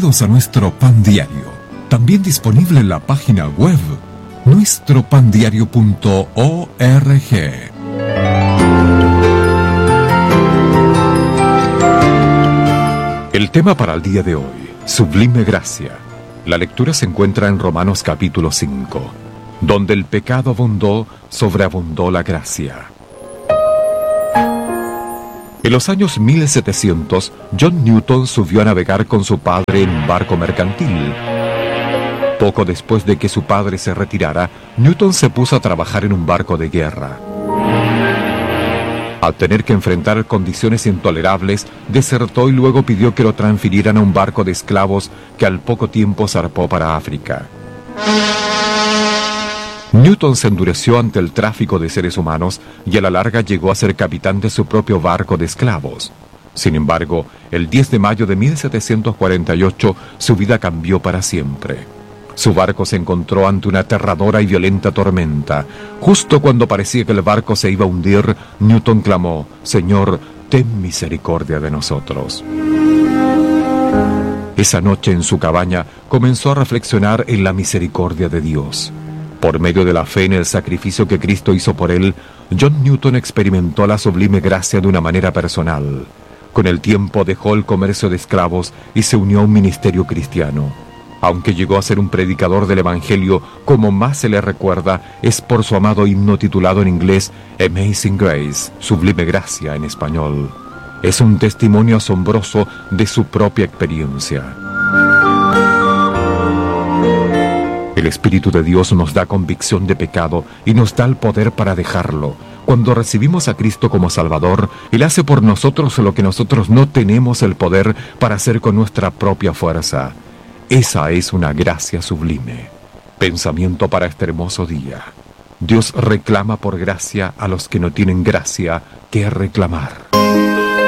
Bienvenidos a nuestro Pan Diario, también disponible en la página web nuestropandiario.org. El tema para el día de hoy, sublime gracia. La lectura se encuentra en Romanos capítulo 5, donde el pecado abundó, sobreabundó la gracia. En los años 1700, John Newton subió a navegar con su padre en un barco mercantil. Poco después de que su padre se retirara, Newton se puso a trabajar en un barco de guerra. Al tener que enfrentar condiciones intolerables, desertó y luego pidió que lo transfirieran a un barco de esclavos que al poco tiempo zarpó para África. Newton se endureció ante el tráfico de seres humanos y a la larga llegó a ser capitán de su propio barco de esclavos. Sin embargo, el 10 de mayo de 1748 su vida cambió para siempre. Su barco se encontró ante una aterradora y violenta tormenta. Justo cuando parecía que el barco se iba a hundir, Newton clamó: «Señor, ten misericordia de nosotros». Esa noche en su cabaña comenzó a reflexionar en la misericordia de Dios. Por medio de la fe en el sacrificio que Cristo hizo por él, John Newton experimentó la sublime gracia de una manera personal. Con el tiempo dejó el comercio de esclavos y se unió a un ministerio cristiano. Aunque llegó a ser un predicador del Evangelio, como más se le recuerda es por su amado himno titulado en inglés Amazing Grace, Sublime Gracia en español. Es un testimonio asombroso de su propia experiencia. El Espíritu de Dios nos da convicción de pecado y nos da el poder para dejarlo. Cuando recibimos a Cristo como Salvador, Él hace por nosotros lo que nosotros no tenemos el poder para hacer con nuestra propia fuerza. Esa es una gracia sublime. Pensamiento para este hermoso día. Dios reclama por gracia a los que no tienen gracia que reclamar.